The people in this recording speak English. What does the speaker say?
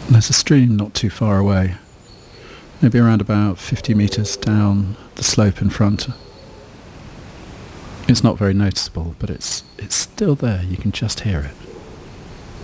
There's a stream not too far away, maybe around about 50 metres down the slope in front. It's not very noticeable, but it's still there. You can just hear it.